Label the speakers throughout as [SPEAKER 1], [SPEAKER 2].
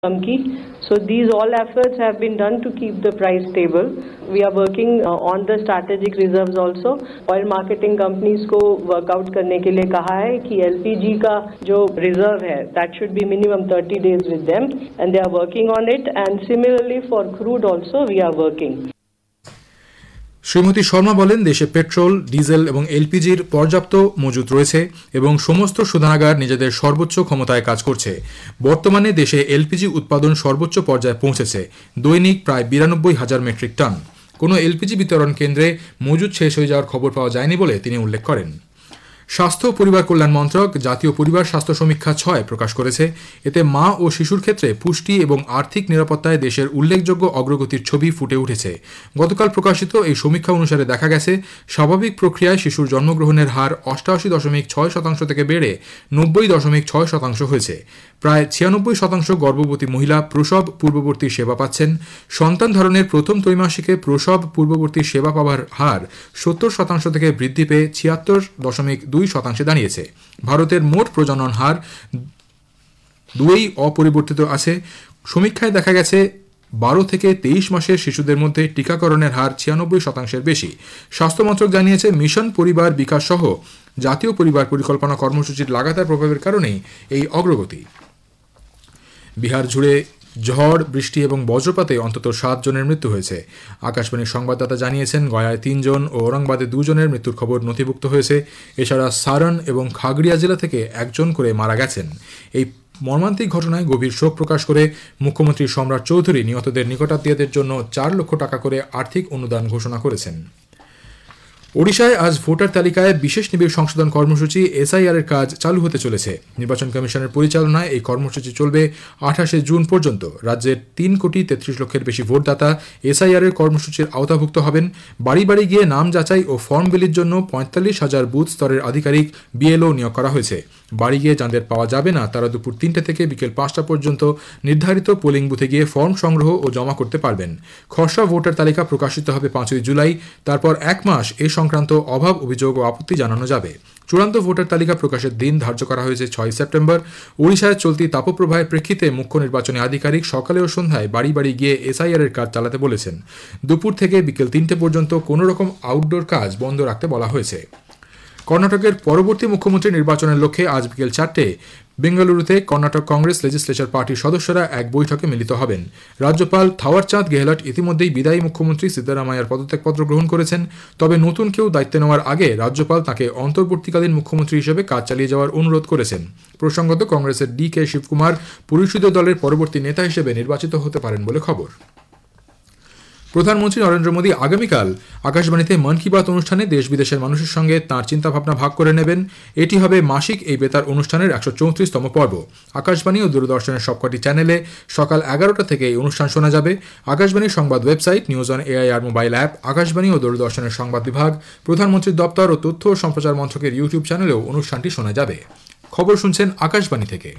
[SPEAKER 1] So these all efforts have been done to keep the price stable. We are working on the strategic reserves also. Oil marketing companies को workout करने के लिए कहा है कि LPG का जो reserve है that should be minimum 30 days with them and they are working on it, and similarly for crude also we are working.
[SPEAKER 2] Shrimati Sharma বলেন, দেশে পেট্রোল, ডিজেল এবং এলপিজির পর্যাপ্ত মজুত রয়েছে এবং সমস্ত শোধনাগার নিজেদের সর্বোচ্চ ক্ষমতায় কাজ করছে। বর্তমানে দেশে এলপিজি উৎপাদন সর্বোচ্চ পর্যায়ে পৌঁছেছে, দৈনিক প্রায় 92,000 মেট্রিক টন। কোনো এলপিজি বিতরণ কেন্দ্রে মজুত শেষ হয়ে যাওয়ার খবর পাওয়া যায়নি বলে তিনি উল্লেখ করেন। স্বাস্থ্য ও পরিবার কল্যাণ মন্ত্রক জাতীয় পরিবার স্বাস্থ্য সমীক্ষা 6 প্রকাশ করেছে। এতে মা ও শিশুর ক্ষেত্রে পুষ্টি এবং আর্থিক নিরাপত্তায় দেশের উল্লেখযোগ্য অগ্রগতির ছবি ফুটে উঠেছে। গতকাল প্রকাশিত এই সমীক্ষা অনুসারে দেখা গেছে, স্বাভাবিক প্রক্রিয়ায় শিশুর জন্মগ্রহণের হার 88.6% থেকে বেড়ে 90.6% হয়েছে। প্রায় 96% গর্ভবতী মহিলা প্রসব পূর্ববর্তী সেবা পাচ্ছেন। সন্তান ধারণের প্রথম ত্রৈমাসিকে প্রসব পূর্ববর্তী সেবা পাওয়ার হার 70% থেকে বৃদ্ধি পেয়ে 76.2% দাঁড়িয়েছে। ভারতের মোট প্রজনন হার 2 অপরিবর্তিত আছে। সমীক্ষায় দেখা গেছে 12 থেকে 23 মাসের শিশুদের মধ্যে টিকাকরণের হার 96% বেশি। স্বাস্থ্য মন্ত্রক জানিয়েছে, মিশন পরিবার বিকাশ সহ জাতীয় পরিবার পরিকল্পনা কর্মসূচির লাগাতার প্রভাবের কারণেই এই অগ্রগতি। বিহার জুড়ে ঝড়, বৃষ্টি এবং বজ্রপাতে অন্তত 7 জনের মৃত্যু হয়েছে। আকাশবাণীর সংবাদদাতা জানিয়েছেন, গয়ায় 3 জন ও ঔরঙ্গাবাদে 2 জনের মৃত্যুর খবর নথিভুক্ত হয়েছে। এছাড়া সারন এবং খাগড়িয়া জেলা থেকে 1 জন করে মারা গেছেন। এই মর্মান্তিক ঘটনায় গভীর শোক প্রকাশ করে মুখ্যমন্ত্রী সম্রাট চৌধুরী নিহতদের নিকটাত্মীয়দের জন্য 4 লক্ষ টাকা করে আর্থিক অনুদান ঘোষণা করেছেন। ওড়িশায় আজ ভোটার তালিকায় বিশেষ নিবিড় সংশোধন কর্মসূচি এসআইআর এর কাজ চালু হতে চলেছে। নির্বাচন কমিশনের পরিচালনায় এই কর্মসূচি চলবে 28শে জুন পর্যন্ত। রাজ্যের 3,33 লক্ষের বেশি ভোটদাতা এসআইআর এর কর্মসূচির আওতাভুক্ত হবেন। বাড়ি বাড়ি গিয়ে নাম যাচাই ও ফর্ম বিলির জন্য 45,000 বুথ স্তরের আধিকারিক বিএলও নিয়োগ করা হয়েছে। বাড়ি গিয়ে যাদের পাওয়া যাবে না তারা দুপুর 3টে থেকে বিকেল 5টা পর্যন্ত নির্ধারিত পোলিং বুথে গিয়ে ফর্ম সংগ্রহ ও জমা করতে পারবেন। খসড়া ভোটার তালিকা প্রকাশিত হবে 5ই জুলাই। তারপর 1 মাস এ সংক্রান্ত অভাব, অভিযোগ ও আপত্তি জানানো যাবে। চূড়ান্ত ভোটার তালিকা প্রকাশের দিন ধার্য করা হয়েছে 6 সেপ্টেম্বর। ওড়িশায় চলতি তাপপ্রবাহের প্রেক্ষিতে মুখ্য নির্বাচনী আধিকারিক সকালে ও সন্ধ্যায় বাড়ি বাড়ি গিয়ে এসআইআর এর কাজ চালাতে বলেছেন। দুপুর থেকে বিকেল 3টে পর্যন্ত কোনো রকম আউটডোর কাজ বন্ধ রাখতে বলা হয়েছে। কর্ণাটকের পরবর্তী মুখ্যমন্ত্রী নির্বাচনের লক্ষ্যে আজ বিকেল 4টে বেঙ্গালুরুতে কর্ণাটক কংগ্রেস লেজিসলেচার পার্টির সদস্যরা এক বৈঠকে মিলিত হবেন। রাজ্যপাল থাওয়ারচাঁদ গেহলট ইতিমধ্যেই বিদায়ী মুখ্যমন্ত্রী সিদ্দারামাইয়ার পদত্যাগপত্র গ্রহণ করেছেন। তবে নতুন কেউ দায়িত্ব নেওয়ার আগে রাজ্যপাল তাকে অন্তর্বর্তীকালীন মুখ্যমন্ত্রী হিসেবে কাজ চালিয়ে যাওয়ার অনুরোধ করেছেন। প্রসঙ্গত, কংগ্রেসের ডি.কে. শিবকুমার পরিষদীয় দলের পরবর্তী নেতা হিসেবে নির্বাচিত হতে পারেন বলে খবর। প্রধানমন্ত্রী নরেন্দ্র মোদী আগামীকাল আকাশবাণীতে মন কি বাত অনুষ্ঠানে দেশ বিদেশের মানুষের সঙ্গে তাঁর চিন্তাভাবনা ভাগ করে নেবেন। এটি হবে মাসিক এই বেতার অনুষ্ঠানের 134তম পর্ব। আকাশবাণী ও দূরদর্শনের সবকটি চ্যানেলে সকাল 11টা থেকে এই অনুষ্ঠান শোনা যাবে। আকাশবাণীর সংবাদ website, news on AIR mobile app, Akashvani ও দূরদর্শনের সংবাদ বিভাগ, প্রধানমন্ত্রীর দপ্তর ও তথ্য ও সম্প্রচার মন্ত্রকের ইউটিউব চ্যানেলেও অনুষ্ঠানটি শোনা যাবে। খবর শুনছেন আকাশবাণী থেকে।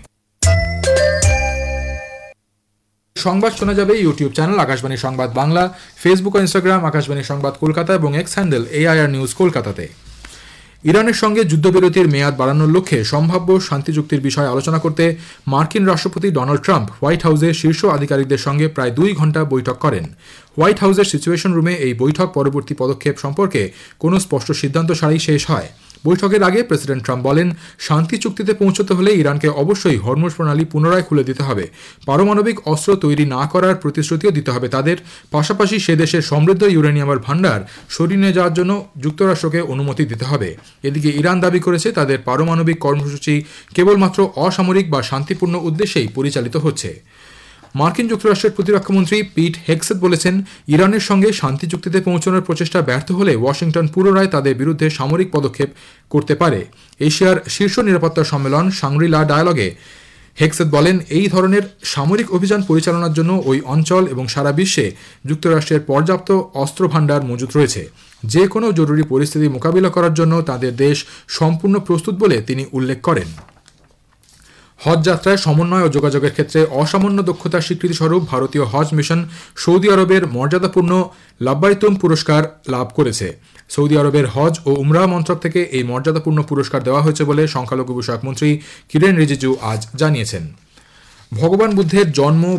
[SPEAKER 2] সংবাদ শোনা যাবে ইউটিউব চ্যানেল আকাশবাণী সংবাদ বাংলা, ফেসবুক ও ইনস্টাগ্রাম আকাশবাণী সংবাদ কলকাতা এবং এক্স হ্যান্ডেল এআইআর নিউজ কলকাতাতে। ইরানের সঙ্গে যুদ্ধবিরতির মেয়াদ বাড়ানোর লক্ষ্যে সম্ভাব্য শান্তি চুক্তির বিষয়ে আলোচনা করতে মার্কিন রাষ্ট্রপতি ডোনাল্ড ট্রাম্প হোয়াইট হাউসে শীর্ষ আধিকারিকদের সঙ্গে প্রায় 2 ঘণ্টা বৈঠক করেন। হোয়াইট হাউসের সিচুয়েশন রুমে এই বৈঠক পরবর্তী পদক্ষেপ সম্পর্কে কোনো স্পষ্ট সিদ্ধান্ত ছাড়াই শেষ হয়। বৈঠকের আগে প্রেসিডেন্ট ট্রাম্প বলেন, শান্তি চুক্তিতে পৌঁছতে হলে ইরানকে অবশ্যই হরমুজ প্রণালী পুনরায় খুলে দিতে হবে, পারমাণবিক অস্ত্র তৈরি না করার প্রতিশ্রুতিও দিতে হবে তাদের। পাশাপাশি সে দেশের সমৃদ্ধ ইউরেনিয়ামের ভান্ডার সরিয়ে নিয়ে যাওয়ার জন্য যুক্তরাষ্ট্রকে অনুমতি দিতে হবে। এদিকে ইরান দাবি করেছে তাদের পারমাণবিক কর্মসূচি কেবলমাত্র অসামরিক বা শান্তিপূর্ণ উদ্দেশ্যেই পরিচালিত হচ্ছে। মার্কিন যুক্তরাষ্ট্রের প্রতিরক্ষামন্ত্রী পিট হেগসেথ বলেছেন, ইরানের সঙ্গে শান্তি চুক্তিতে পৌঁছানোর প্রচেষ্টা ব্যর্থ হলে ওয়াশিংটন পুনরায় তাদের বিরুদ্ধে সামরিক পদক্ষেপ করতে পারে। এশিয়ার শীর্ষ নিরাপত্তা সম্মেলন শাংরি-লা ডায়ালগে হেগসেথ বলেন, এই ধরনের সামরিক অভিযান পরিচালনার জন্য ওই অঞ্চল এবং সারা বিশ্বে যুক্তরাষ্ট্রের পর্যাপ্ত অস্ত্র ভান্ডার মজুত রয়েছে। যে কোনো জরুরি পরিস্থিতি মোকাবিলা করার জন্য তাদের দেশ সম্পূর্ণ প্রস্তুত বলে তিনি উল্লেখ করেন। হজ যাত্রায় সমন্বয় ও যোগাযোগের ক্ষেত্রে অসামান্য দক্ষতার স্বীকৃতি স্বরূপ ভারতীয় হজ মিশন সৌদি আরবের মর্যাদাপূর্ণ লাব্বাইতুম পুরস্কার লাভ করেছে। সৌদি আরবের হজ ও উমরাহ মন্ত্রক থেকে এই মর্যাদাপূর্ণ পুরস্কার দেওয়া হয়েছে বলে সংখ্যালঘু বিষয়ক মন্ত্রী কিরেন রিজিজু আজ জানিয়েছেন। ভগবান বুদ্ধের জন্ম